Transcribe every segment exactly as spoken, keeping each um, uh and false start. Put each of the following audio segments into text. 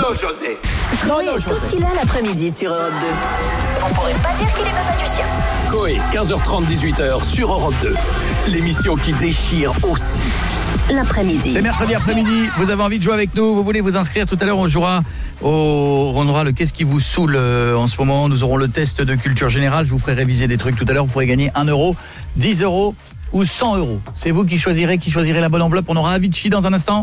José. Coé est aussi là l'après-midi sur Europe deux. On pourrait pas dire qu'il est papa du sien. Coé, quinze heures trente, dix-huit heures sur Europe deux. L'émission qui déchire aussi. L'après-midi. C'est mercredi après-midi, vous avez envie de jouer avec nous, vous voulez vous inscrire, tout à l'heure on jouera au, on aura le qu'est-ce qui vous saoule euh, en ce moment, nous aurons le test de culture générale, je vous ferai réviser des trucs tout à l'heure, vous pourrez gagner un euro, dix euros ou cent euros. C'est vous qui choisirez, qui choisirez la bonne enveloppe. On aura Avicii dans un instant.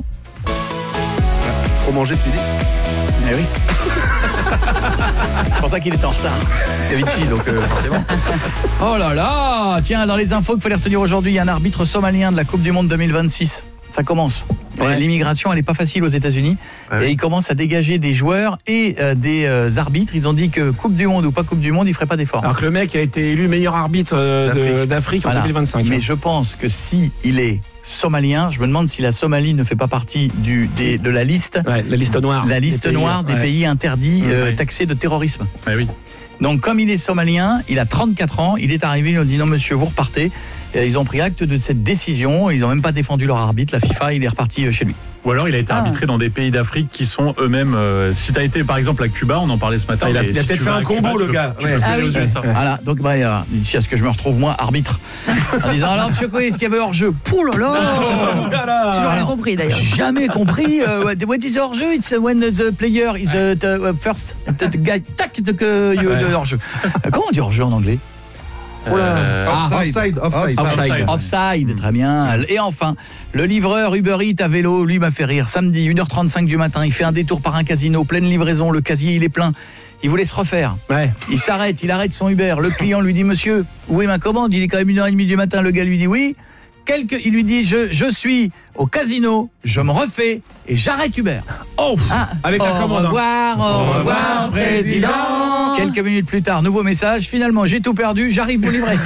Faut manger ce midi. Eh oui. C'est pour ça qu'il est en retard. C'est Avicii, donc euh, forcément. Oh là là. Tiens, dans les infos qu'il fallait retenir aujourd'hui, il y a un arbitre somalien de la Coupe du Monde deux mille vingt-six. Ça commence. Ouais. L'immigration, elle est pas facile aux États-Unis. Ah oui. Et ils commencent à dégager des joueurs et euh, des euh, arbitres. Ils ont dit que Coupe du Monde ou pas Coupe du Monde, ils feraient pas d'efforts. Alors que le mec a été élu meilleur arbitre euh, d'Afrique, d'Afrique en voilà. deux mille vingt-cinq. Mais je pense que si il est somalien, je me demande si la Somalie ne fait pas partie du, des, de la liste, ouais, la liste noire, la liste des noire pays, des ouais. pays interdits, mmh, euh, ouais. taxés de terrorisme. Ouais, oui. Donc comme il est somalien, il a trente-quatre ans, il est arrivé, ils ont dit non monsieur, vous repartez. Et ils ont pris acte de cette décision, ils n'ont même pas défendu leur arbitre, la FIFA, il est reparti chez lui. Ou alors il a été ah. arbitré dans des pays d'Afrique qui sont eux-mêmes... Euh, si tu as été par exemple à Cuba, on en parlait ce matin. Ah, il a, il a si peut-être fait un combo Cuba, le gars. Tu peux, tu peux ah oui. Ouais. Voilà, donc bah, euh, à ce que je me retrouve moi, arbitre. En disant alors monsieur Coé, est-ce qu'il y avait hors-jeu? Pouh là là. Toujours rien compris d'ailleurs. J'ai jamais compris. Uh, what is hors-jeu? It's when the player is uh, the first the guy tac the you hors-jeu. Comment on dit hors-jeu en anglais? Euh, ah, offside, offside, offside, offside, offside, très bien. Et enfin, le livreur Uber Eats à vélo, lui m'a fait rire. Samedi, une heure trente-cinq du matin, il fait un détour par un casino, pleine livraison, le casier il est plein. Il voulait se refaire. Ouais. Il s'arrête, il arrête son Uber. Le client lui dit monsieur, où est ma commande? Il est quand même une heure trente du matin. Le gars lui dit oui. Quelque, il lui dit je, je suis au casino, je me refais et j'arrête Uber. Oh, ah. Avec la au commande. Revoir, au, au revoir, président. Quelques minutes plus tard, nouveau message. Finalement, j'ai tout perdu, j'arrive vous livrer.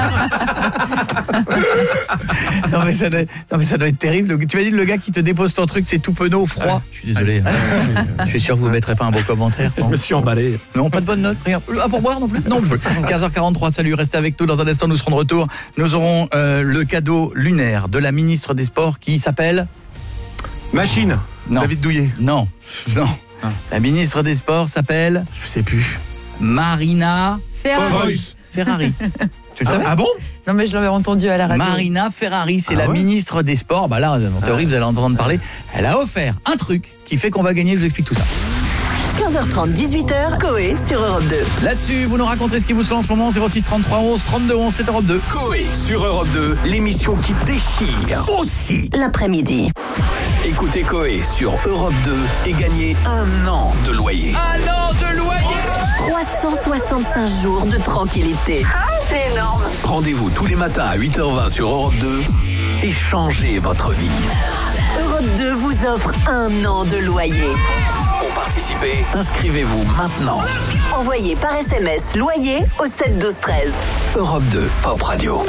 non, mais ça doit, non mais ça doit être terrible. Tu m'as dit le gars qui te dépose ton truc, c'est tout penaud, froid. Je suis désolé. Hein. Je suis sûr que vous ne mettrez pas un beau commentaire. Je me suis emballé. Non, pas de bonne note. Rien. Ah, pour boire non plus. Non plus. quinze heures quarante-trois. Salut, restez avec nous. Dans un instant, nous serons de retour. Nous aurons euh, le cadeau lunaire de la ministre des Sports qui s'appelle Machine. Non. David Douillet. Non. Non. Ah. La ministre des Sports s'appelle, je sais plus. Marina Ferrari. Ferrari. Tu le ah, savais? Ah bon? Non mais je l'avais entendu à la radio. Marina Ferrari, c'est ah la ouais ministre des Sports. Bah là, en théorie, ah. vous allez entendre parler. Elle a offert un truc qui fait qu'on va gagner. Je vous explique tout ça. quinze heures trente, dix-huit heures, Coé sur Europe deux. Là-dessus, vous nous raconterez ce qui vous se lance en ce moment. zéro six trente-trois onze trente-deux onze, c'est Europe deux. Coé sur Europe deux, l'émission qui déchire aussi l'après-midi. Écoutez Coé sur Europe deux et gagnez un an de loyer. Un an de loyer. trois cent soixante-cinq jours de tranquillité. Ah, c'est énorme. Rendez-vous tous les matins à huit heures vingt sur Europe deux et changez votre vie. Europe deux vous offre un an de loyer. Pour participer, inscrivez-vous maintenant. Envoyez par S M S loyer au sept douze treize. Europe deux, Pop Radio.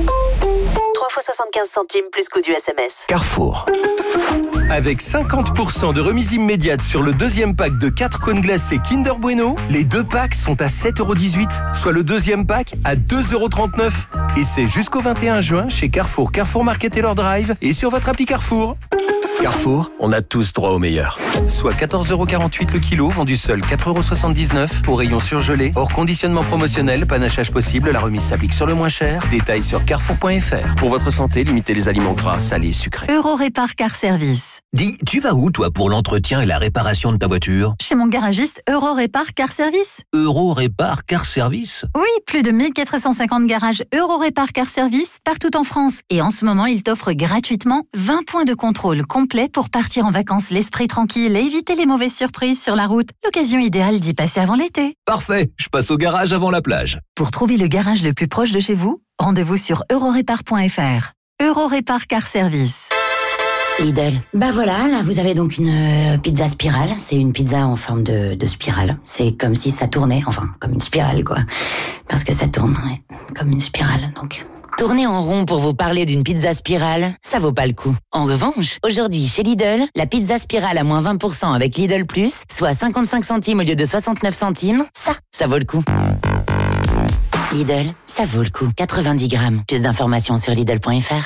trois fois soixante-quinze centimes plus coût du S M S. Carrefour. Avec cinquante pour cent de remise immédiate sur le deuxième pack de quatre cônes glacés Kinder Bueno, les deux packs sont à sept euros dix-huit, soit le deuxième pack à deux euros trente-neuf. Et c'est jusqu'au vingt et un juin chez Carrefour, Carrefour Market Taylor Drive et sur votre appli Carrefour. Carrefour, on a tous droit au meilleur. Soit quatorze euros quarante-huit le kilo, vendu seul quatre euros soixante-dix-neuf, au rayon surgelé, hors conditionnement promotionnel, panachage possible, la remise s'applique sur le moins cher. Détails sur carrefour point f r. Pour votre santé, limitez les aliments gras, salés et sucrés. Eurorépar Car Service. Dis, tu vas où toi pour l'entretien et la réparation de ta voiture? Chez mon garagiste Eurorépar Car Service. Eurorépar Car Service? Oui, plus de mille quatre cent cinquante garages Eurorépar Car Service partout en France. Et en ce moment, il t'offre gratuitement vingt points de contrôle complet pour partir en vacances l'esprit tranquille et éviter les mauvaises surprises sur la route. L'occasion idéale d'y passer avant l'été. Parfait, je passe au garage avant la plage. Pour trouver le garage le plus proche de chez vous, rendez-vous sur eurorépar point f r. Eurorépar Car Service. Lidl. Bah voilà, là vous avez donc une euh, pizza spirale. C'est une pizza en forme de, de spirale. C'est comme si ça tournait, enfin comme une spirale quoi. Parce que ça tourne, ouais, comme une spirale donc. Tourner en rond pour vous parler d'une pizza spirale, ça vaut pas le coup. En revanche, aujourd'hui chez Lidl, la pizza spirale à moins vingt pour cent avec Lidl Plus, soit cinquante-cinq centimes au lieu de soixante-neuf centimes, ça, ça vaut le coup. Lidl, ça vaut le coup. quatre-vingt-dix grammes. Plus d'informations sur Lidl point f r.